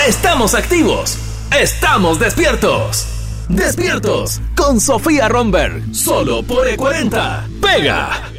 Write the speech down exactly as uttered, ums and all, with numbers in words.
Estamos activos. Estamos despiertos. Despiertos con Sofía Romberg. Solo por E cuarenta. Pega.